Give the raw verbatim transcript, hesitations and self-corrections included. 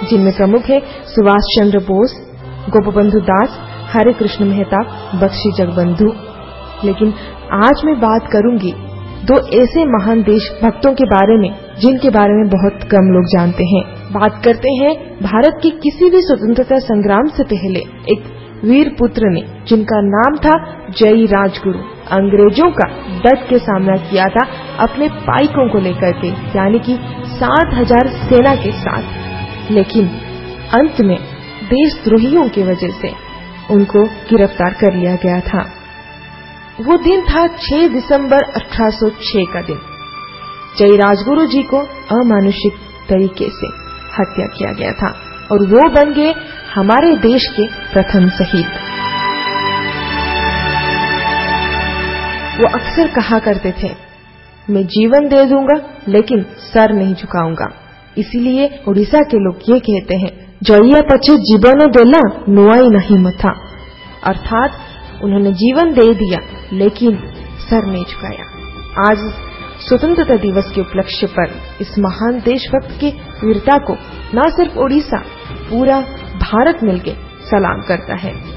जिनमें प्रमुख है सुभाष चंद्र बोस, गोपबंधु दास, हरे कृष्ण मेहता, बख्शी जगबंधु। लेकिन आज मैं बात करूंगी दो ऐसे महान देशभक्तों के बारे में जिनके बारे में बहुत कम लोग जानते हैं। बात करते हैं भारत के किसी भी स्वतंत्रता संग्राम से पहले एक वीर पुत्र ने जिनका नाम था जय राजगुरु। अंग्रेजों का डट के सामना किया था अपने पाइकों को लेकर के, यानी कि सात हजार सेना के साथ। लेकिन अंत में देशद्रोहियों की वजह से उनको गिरफ्तार कर लिया गया था। वो दिन था छह दिसंबर अठारह सौ छह का दिन। जय राजगुरु जी को अमानुषिक तरीके से हत्या किया गया था और वो बन गए हमारे देश के प्रथम शहीद। वो अक्सर कहा करते थे, मैं जीवन दे दूंगा लेकिन सर नहीं झुकाऊंगा। इसीलिए उड़ीसा के लोग ये कहते हैं, जइया पछे जीवन देला नुआई नहीं मथा, अर्थात उन्होंने जीवन दे दिया लेकिन सर नहीं झुकाया। आज स्वतंत्रता दिवस के उपलक्ष्य पर इस महान देशभक्त की वीरता को न सिर्फ ओडिशा, पूरा भारत मिलकर सलाम करता है।